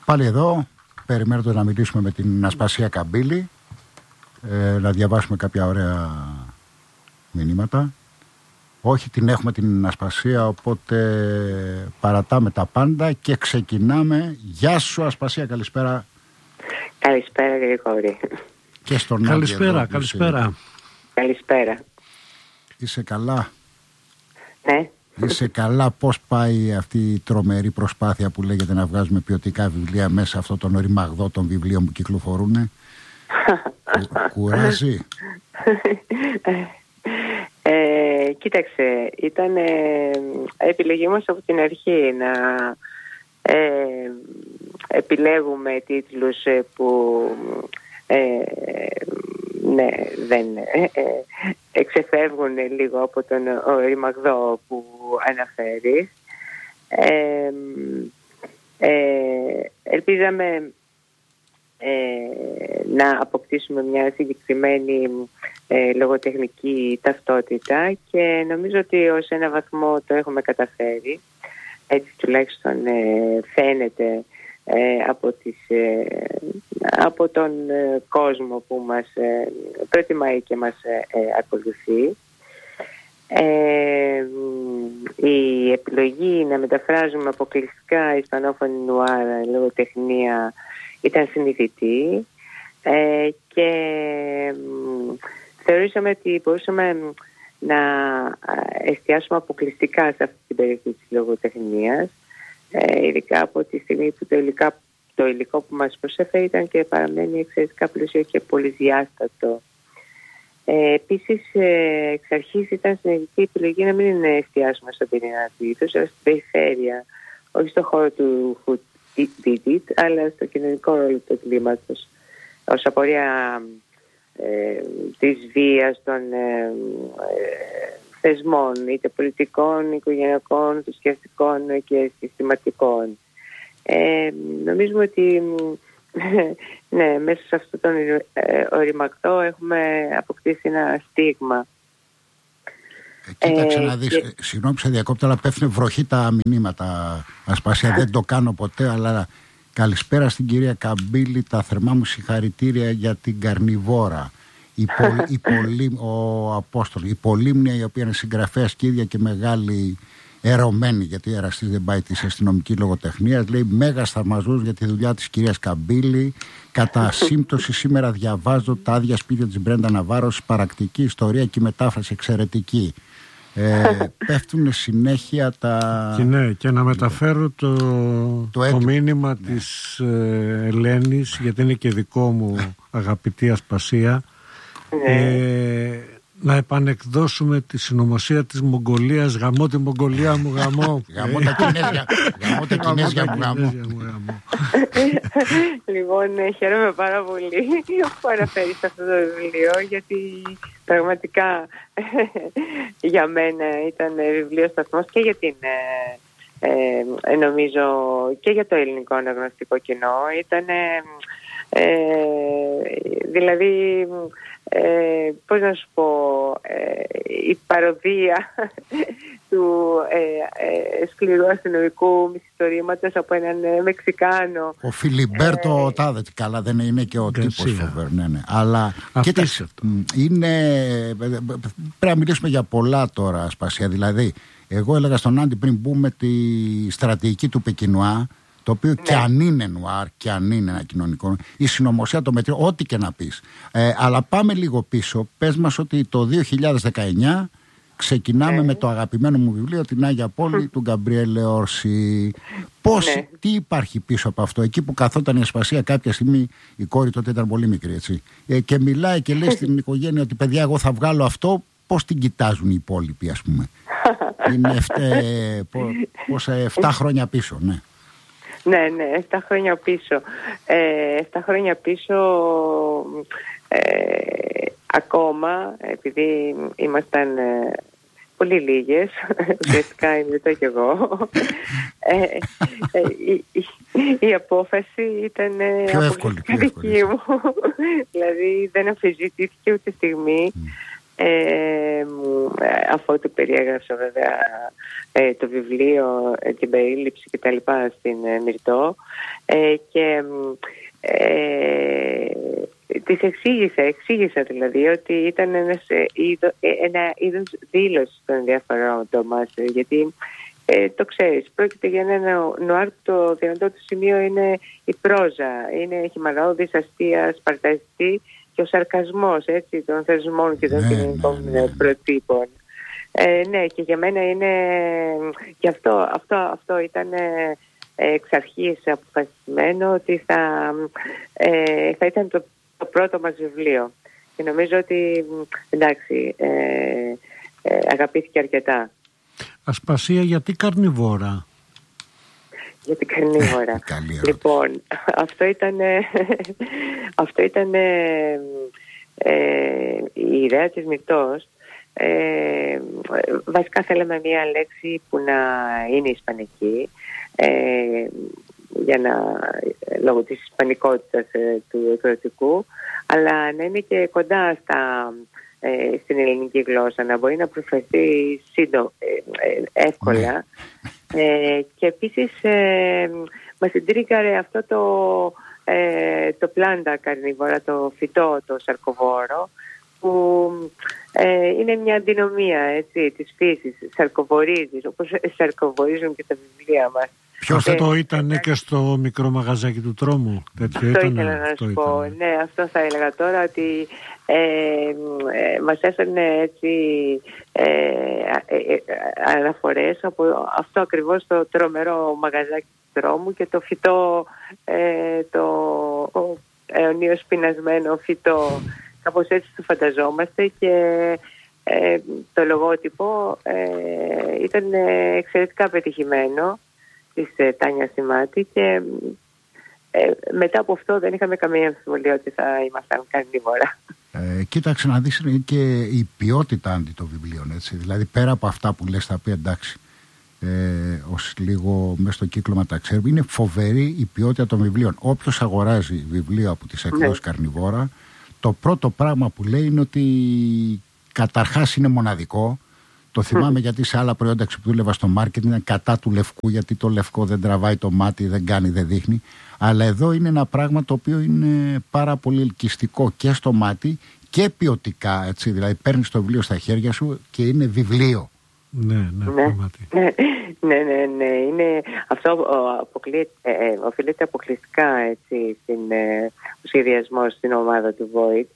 Πάλι εδώ, περιμένω να μιλήσουμε με την Ασπασία Καμπύλη, να διαβάσουμε κάποια ωραία μηνύματα. Όχι, την έχουμε την Ασπασία, οπότε παρατάμε τα πάντα και ξεκινάμε. Γεια σου Ασπασία, καλησπέρα. Καλησπέρα Γρηγόρη. Και στον καλησπέρα, Άντια, καλησπέρα. Καλησπέρα. Είσαι καλά? Ναι. Είσαι καλά? Πώς πάει αυτή η τρομερή προσπάθεια που λέγεται να βγάζουμε ποιοτικά βιβλία μέσα αυτόν τον οριμαγδό των βιβλίων που κυκλοφορούν? Κουράζει? Κοίταξε, ήταν επιλογή μας από την αρχή να επιλέγουμε τίτλους που ναι, δεν εξεφεύγουν λίγο από τον οριμαγδό που αναφέρεις. Ελπίζαμε να αποκτήσουμε μια συγκεκριμένη λογοτεχνική ταυτότητα και νομίζω ότι ως ένα βαθμό το έχουμε καταφέρει. Έτσι τουλάχιστον φαίνεται από τον κόσμο που μας προτιμάει και μας ακολουθεί. Η επιλογή να μεταφράζουμε αποκλειστικά ισπανόφωνη νουάρ λογοτεχνία ήταν συνηθιτή και θεωρήσαμε ότι μπορούσαμε να εστιάσουμε αποκλειστικά σε αυτή την περιοχή της λογοτεχνίας, ειδικά από τη στιγμή που το υλικό που μας προσέφερε ήταν και παραμένει εξαιρετικά πλούσιο και πολυδιάστατο. Επίσης, εξ αρχής ήταν συνεργική επιλογή να μην εστιάσουμε στον πυρήνα του ήθους, αλλά στην περιφέρεια, όχι στον χώρο του who did it, αλλά στο κοινωνικό ρόλο του κλίματος, ως απορία της βίας των θεσμών, είτε πολιτικών, οικογενειακών, θρησκευτικών και συστηματικών. Νομίζουμε ότι ναι, μέσα σε αυτό τον οριμακτό έχουμε αποκτήσει ένα στίγμα. Κοίταξε να δεις, συγγνώμη σε διακόπτω, αλλά πέφτουν βροχή τα μηνύματα, Ασπασία, δεν το κάνω ποτέ, αλλά καλησπέρα στην κυρία Καμπύλη, τα θερμά μου συγχαρητήρια για την Καρνιβόρα. Ο Απόστολος, η Πολύμνια, η οποία είναι συγγραφέας και ίδια και μεγάλη ερωμένη, γιατί εραστής δεν πάει της αστυνομικής λογοτεχνίας, λέει μέγας θαυμασμούς για τη δουλειά της κυρίας Καμπύλη. Κατά σύμπτωση σήμερα διαβάζω τα άδεια σπίτια της Μπρέντα Ναβάρος, παρακτική ιστορία και η μετάφραση εξαιρετική. Πέφτουν συνέχεια τα... Και ναι, και να μεταφέρω το μήνυμα της Ελένης, γιατί είναι και δικό μου αγαπητή Ασπασία, να επανεκδώσουμε τη συνωμοσία της Μογγολίας. Γαμώ τη Μογγολία μου, γαμώ. Γαμώ τα Κινέζια μου, γαμώ. Λοιπόν, χαίρομαι πάρα πολύ που αναφέρεις αυτό το βιβλίο, γιατί πραγματικά για μένα ήταν βιβλίο σταθμός και για την νομίζω και για το ελληνικό αναγνωστικό κοινό. Ήταν δηλαδή πώς να σου πω, η παροδία του σκληρού αστυνομικού μυθιστορήματος από έναν Μεξικάνο. Ο Φιλιμπέρτο Τάδε, καλά δεν είναι και ο τύπος φοβερ, ναι. Αλλά κοίταξε, πρέπει να μιλήσουμε για πολλά τώρα, Ασπασία. Δηλαδή, εγώ έλεγα στον Άντι πριν μπούμε τη στρατηγική του Πεκινουά, το οποίο και αν είναι νουάρ και αν είναι ένα κοινωνικό, η συνωμοσία το μετρεί, ό,τι και να πεις. Αλλά πάμε λίγο πίσω. Πες μας ότι το 2019 ξεκινάμε με το αγαπημένο μου βιβλίο, την Άγια Πόλη του Γκαμπριέλε Όρση. Τι υπάρχει πίσω από αυτό? Εκεί που καθόταν η Ασπασία κάποια στιγμή, η κόρη τότε ήταν πολύ μικρή, έτσι, και μιλάει και λέει στην οικογένεια ότι παιδιά, εγώ θα βγάλω αυτό. Πώς την κοιτάζουν οι υπόλοιποι, ας πούμε? Είναι 7 χρόνια πίσω, ναι. Ναι, 7 χρόνια πίσω. 7 χρόνια πίσω ακόμα, επειδή ήμασταν πολύ λίγες, ουσιαστικά ήμουν και εγώ, η απόφαση ήταν πιο εύκολη δική μου. Δηλαδή δεν αμφισβητήθηκε ούτε στιγμή. αφού περιέγραψα βέβαια το βιβλίο, την περίληψη και τα λοιπά στην Μυρτώ, και της εξήγησα δηλαδή ότι ήταν ένα είδος δήλωση των ενδιαφερόντων μας, γιατί το ξέρεις, πρόκειται για ένα νουάρ που το δυνατό του σημείο είναι η πρόζα, είναι χυμαρόδης, αστεία, σπαρταστή και ο σαρκασμός, έτσι, των θεσμών και των κοινωνικών προτύπων. Ναι, και για μένα είναι, και αυτό ήταν εξ αρχής αποφασισμένο ότι θα ήταν το πρώτο μας βιβλίο, και νομίζω ότι εντάξει, αγαπήθηκε αρκετά. Ασπασία, γιατί καρνιβόρα? Για την καρνίβορα. Λοιπόν, αυτό ήταν η ιδέα της Μυρτώς. Βασικά θέλαμε μια λέξη που να είναι ισπανική, λόγω της ισπανικότητας του εκδοτικού, αλλά να είναι και κοντά στην ελληνική γλώσσα, να μπορεί να προφερθεί εύκολα. Και επίσης μας εντρίκαρε αυτό το πλάντα καρνίβορα, το φυτό, το σαρκοβόρο, που είναι μια αντινομία, έτσι, της φύσης, σαρκοβορίζεις, όπως σαρκοβορίζουν και τα βιβλία μας. Ποιο φυτό ήταν και στο μικρό μαγαζάκι του Τρόμου? Αυτό ήθελα να σου πω. Ναι, αυτό θα έλεγα τώρα, ότι μας έφερνε έτσι αναφορές από αυτό ακριβώς το τρομερό μαγαζάκι του Τρόμου και το φυτό, το αιωνίως πεινασμένο φυτό. Κάπως έτσι το φανταζόμαστε, και το λογότυπο ήταν εξαιρετικά πετυχημένο της Τάνια Σιμάτη, και μετά από αυτό δεν είχαμε καμία αμφιβολία ότι θα ήμασταν καρνίβορα. Κοίταξε να δεις, είναι και η ποιότητα αντί των βιβλίων, έτσι. Δηλαδή πέρα από αυτά που λες, τα οποία εντάξει, ως λίγο μέσα στο κύκλωμα τα ξέρουμε, είναι φοβερή η ποιότητα των βιβλίων. Όποιος αγοράζει βιβλίο από τις εκδόσεις Καρνιβόρα, το πρώτο πράγμα που λέει είναι ότι καταρχάς είναι μοναδικό. Το θυμάμαι γιατί σε άλλα προϊόντα που δούλευα στο μάρκετινγκ ήταν κατά του λευκού, γιατί το λευκό δεν τραβάει το μάτι, δεν κάνει, δεν δείχνει. Αλλά εδώ είναι ένα πράγμα το οποίο είναι πάρα πολύ ελκυστικό και στο μάτι και ποιοτικά, έτσι. Δηλαδή παίρνεις το βιβλίο στα χέρια σου και είναι βιβλίο. Ναι, πράγματι. Ναι. Είναι, αυτό οφείλεται αποκλειστικά, έτσι, ο σχεδιασμό στην ομάδα του Void.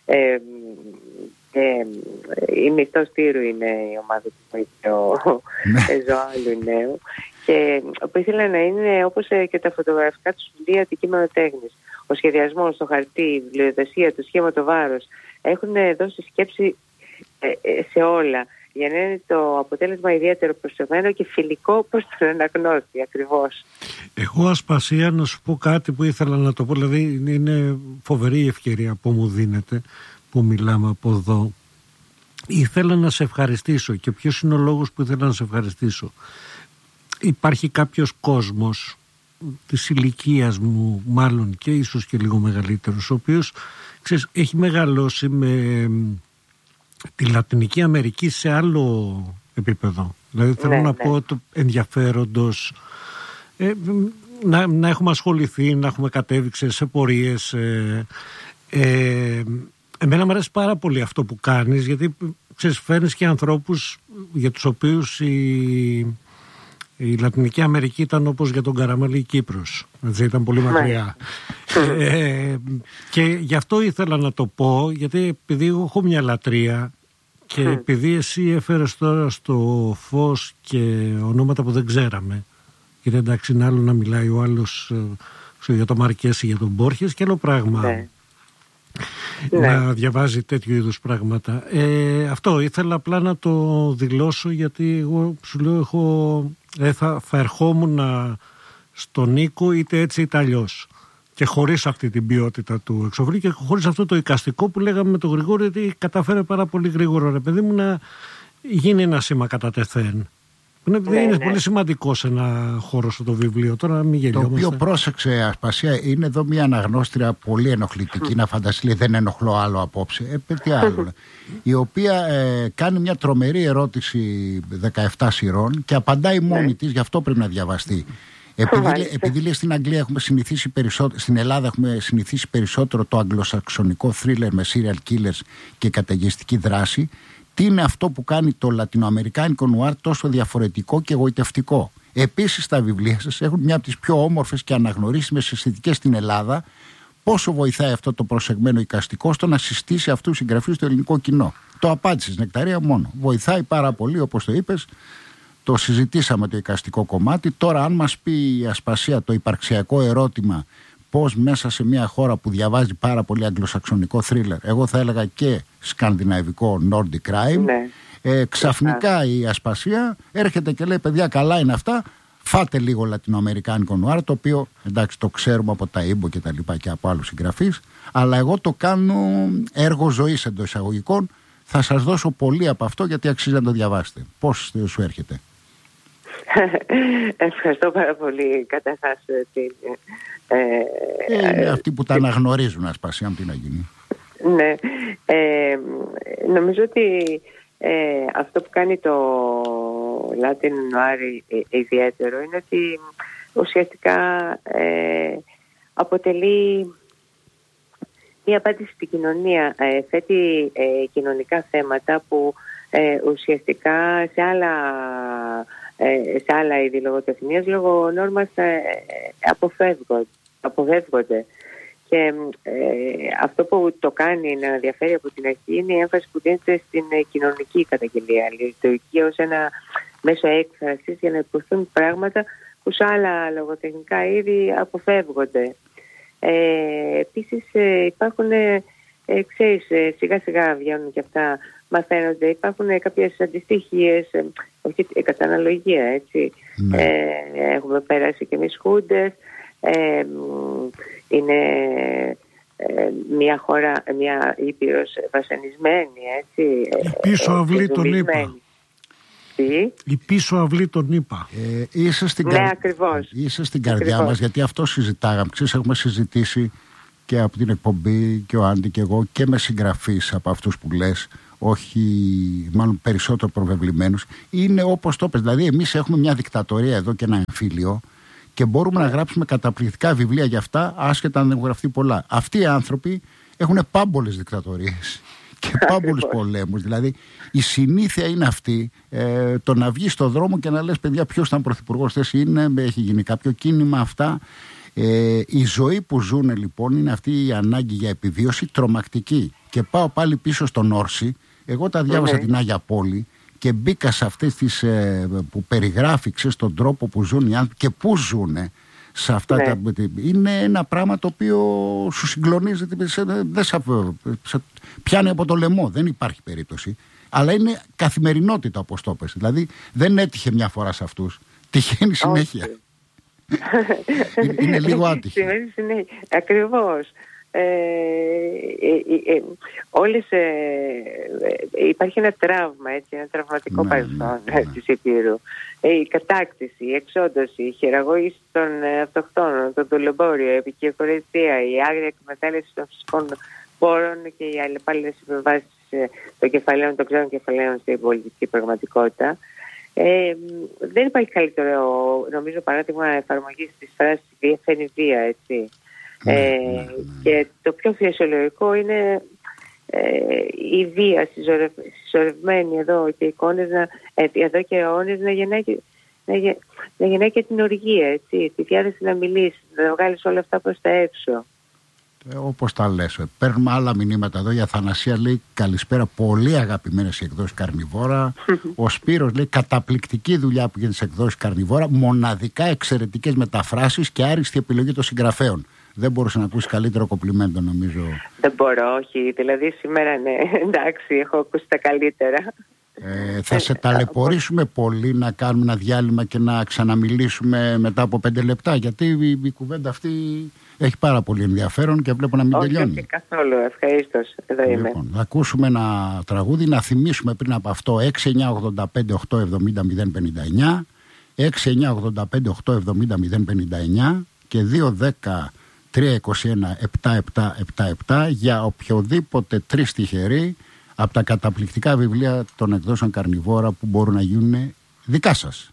Η Μυρτώ Στήρου είναι η ομάδα του Void, ο Ζωάλου Νέου, και που ήθελα να είναι, όπως και τα φωτογραφικά του βιβλία, αντικείμενο τέχνης. Ο σχεδιασμός, το χαρτί, η βιβλιοδοσία, το σχήμα, το βάρος έχουν δώσει σκέψη σε όλα, για να είναι το αποτέλεσμα ιδιαίτερο προσεγμένο και φιλικό προς τον αναγνώστη ακριβώς. Εγώ, Ασπασία, να σου πω κάτι που ήθελα να το πω, δηλαδή είναι φοβερή η ευκαιρία που μου δίνεται, που μιλάμε από εδώ. Ήθελα να σε ευχαριστήσω, και ποιος είναι ο λόγος που ήθελα να σε ευχαριστήσω? Υπάρχει κάποιος κόσμος της ηλικίας μου, μάλλον και ίσως και λίγο μεγαλύτερος, ο οποίος, ξέρεις, έχει μεγαλώσει με τη Λατινική Αμερική σε άλλο επίπεδο. Δηλαδή θέλω να πω το ενδιαφέροντος, να έχουμε ασχοληθεί, να έχουμε κατέβει σε πορείες. Εμένα μου αρέσει πάρα πολύ αυτό που κάνεις, γιατί ξέρεις, φέρνεις και ανθρώπους για τους οποίους η Λατινική Αμερική ήταν όπως για τον Καραμαλή η Κύπρος. Έτσι, ήταν πολύ μακριά. Και γι' αυτό ήθελα να το πω, γιατί επειδή εγώ έχω μια λατρεία και επειδή εσύ έφερες τώρα στο φως και ονόματα που δεν ξέραμε, γιατί εντάξει είναι άλλο να μιλάει ο άλλος για το Μαρκές ή για τον Μπόρχες και άλλο πράγμα. Να διαβάζει τέτοιου είδους πράγματα. Αυτό ήθελα απλά να το δηλώσω, γιατί εγώ σου λέω θα ερχόμουν στον Νίκο είτε έτσι είτε αλλιώς, και χωρίς αυτή την ποιότητα του εξωφρή και χωρίς αυτό το εικαστικό που λέγαμε με τον Γρηγόρη, ότι καταφέρε πάρα πολύ γρήγορα, ρε παιδί μου, να γίνει ένα σήμα κατά τεθέν. Είναι πολύ σημαντικό σε ένα χώρο στο το βιβλίο. Τώρα μην γελιόμαστε. Το οποίο, πρόσεξε Ασπασία, είναι εδώ μια αναγνώστρια πολύ ενοχλητική, να φανταστεί, λέει, δεν ενοχλώ άλλο απόψε. Τι άλλο. Η οποία κάνει μια τρομερή ερώτηση 17 σειρών και απαντάει μόνη της, γι' αυτό πρέπει να διαβαστεί. Επειδή λέει στην Αγγλία έχουμε συνηθίσει περισσότερο, στην Ελλάδα έχουμε συνηθίσει περισσότερο το αγγλοσαξονικό θρίλερ με serial killers και καταιγιστική δράση, τι είναι αυτό που κάνει το λατινοαμερικάνικο νουάρ τόσο διαφορετικό και εγωιτευτικό? Επίσης, τα βιβλία σας έχουν μια από τις πιο όμορφες και αναγνωρίσιμες αισθητικές στην Ελλάδα. Πόσο βοηθάει αυτό το προσεγμένο εικαστικό στο να συστήσει αυτούς τους συγγραφείς στο ελληνικό κοινό? Το απάντησες, Νεκταρία, μόνο. Βοηθάει πάρα πολύ, όπως το είπες. Το συζητήσαμε το εικαστικό κομμάτι. Τώρα, αν μας πει η Ασπασία το υπαρξιακό ερώτημα, πώς μέσα σε μια χώρα που διαβάζει πάρα πολύ αγγλοσαξονικό θρίλερ, εγώ θα έλεγα και σκανδιναβικό Nordic crime, ξαφνικά η Ασπασία έρχεται και λέει, παιδιά, καλά είναι αυτά, φάτε λίγο λατινοαμερικάνικο νουάρ, το οποίο εντάξει το ξέρουμε από τα Ήμπο και τα λοιπά και από άλλους συγγραφείς, αλλά εγώ το κάνω έργο ζωής εντός εισαγωγικών. Θα σας δώσω πολύ από αυτό γιατί αξίζει να το διαβάσετε. Πώς σου έρχεται? Ευχαριστώ πάρα πολύ. Καταρχάς αυτοί που τα αναγνωρίζουν, Ασπασία, τι να γίνει. Ναι, νομίζω ότι αυτό που κάνει το Latin Noir ιδιαίτερο είναι ότι ουσιαστικά αποτελεί μια απάντηση στην κοινωνία. Θέτει κοινωνικά θέματα που ουσιαστικά σε άλλα είδη λογοτεχνίας λόγω νόρμας αποφεύγονται. Και αυτό που το κάνει να διαφέρει από την αρχή είναι η έμφαση που δίνεται στην κοινωνική καταγγελία, λειτουργεί ως ένα μέσο έκφρασης για να υποθούν πράγματα που σε άλλα λογοτεχνικά είδη αποφεύγονται. Επίσης υπάρχουν, ξέρεις, σιγά σιγά βγαίνουν και αυτά, μαθαίνονται, υπάρχουν κάποιες αντιστοιχίες, όχι κατά αναλογία, έτσι. Έχουμε πέρασει και εμείς χούντες, είναι μια χώρα, μια ήπειρος βασανισμένη, έτσι. Η πίσω αυλή τον είπα. Η πίσω αυλή τον είπα. Είσαι στην, είσαι στην καρδιά μας, γιατί αυτό συζητάγαμε. Ξέρεις, έχουμε συζητήσει και από την εκπομπή και ο Άντι και εγώ και με συγγραφείς από αυτούς που λες, όχι, μάλλον περισσότερο προβεβλημένους. Είναι όπως το πες. Δηλαδή, εμείς έχουμε μια δικτατορία εδώ και ένα εμφύλιο και μπορούμε να γράψουμε καταπληκτικά βιβλία για αυτά, άσχετα αν δεν έχουν γραφτεί πολλά. Αυτοί οι άνθρωποι έχουν πάμπολες δικτατορίες και πάμπολους πολέμους. Δηλαδή, η συνήθεια είναι αυτή, το να βγεις στον δρόμο και να λες, παιδιά, ποιος ήταν πρωθυπουργός, θες είναι, έχει γίνει κάποιο κίνημα, αυτά. Η ζωή που ζουν λοιπόν είναι αυτή η ανάγκη για επιβίωση τρομακτική. Και πάω πάλι πίσω στον Όρση. Εγώ τα διάβασα την Άγια Πόλη και μπήκα σε αυτές τις που περιγράφει, τον τρόπο που ζουν οι άνθρωποι και πού ζουν σε αυτά τα, είναι ένα πράγμα το οποίο σου συγκλονίζει, δεν σε πιάνει από το λαιμό, δεν υπάρχει περίπτωση, αλλά είναι καθημερινότητα, όπως το πες. Δηλαδή δεν έτυχε μια φορά σε αυτούς, τυχαίνει συνέχεια. Είναι λίγο άτυχη. Ακριβώς. Υπάρχει ένα τραύμα, έτσι, ένα τραυματικό παρελθόν της Υπήρου. Η κατάκτηση, η εξόντωση, η χειραγώγηση των αυτοχθόνων, το δουλεμπόριο, η επικοινωνία, η άγρια εκμετάλλευση των φυσικών πόρων και οι αλλεπάλληλες υπερβάσεις των κεφαλαίων, των ξένων κεφαλαίων στην πολιτική πραγματικότητα. Δεν υπάρχει καλύτερο, νομίζω, παράδειγμα εφαρμογής της φράσης «βία φαίνει βία», έτσι. Και το πιο φυσιολογικό είναι η βία συσσωρευμένη εδώ και εικόνες εδώ και αιώνες να γεννάει και την οργία, έτσι, τη διάθεση να μιλήσει, να βγάλεις όλα αυτά προς τα έξω. Όπως τα λες, παίρνουμε άλλα μηνύματα εδώ. Η Αθανασία λέει καλησπέρα, πολύ αγαπημένες οι εκδόσεις Καρνιβόρα. Ο Σπύρος λέει καταπληκτική δουλειά που γίνεται στις εκδόσεις Καρνιβόρα, μοναδικά εξαιρετικές μεταφράσεις και άριστη επιλογή των συγγραφέων. Δεν μπορούσε να ακούσει καλύτερο κομπλιμέντο, νομίζω. Δεν μπορώ, όχι. Δηλαδή σήμερα, ναι, εντάξει, έχω ακούσει τα καλύτερα. Θα σε ταλαιπωρήσουμε πολύ να κάνουμε ένα διάλειμμα και να ξαναμιλήσουμε μετά από 5 λεπτά, γιατί η κουβέντα αυτή έχει πάρα πολύ ενδιαφέρον και βλέπω να μην τελειώνει. Όχι καθόλου, ευχαρίστως, εδώ είμαι. Λοιπόν, θα ακούσουμε ένα τραγούδι, να θυμίσουμε πριν από αυτό 6985-870-059, 6985-870-059 και 210-321-7777 για οποιοδήποτε 3 τυχεροί από τα καταπληκτικά βιβλία των εκδόσεων Καρνιβόρα που μπορούν να γίνουν δικά σας.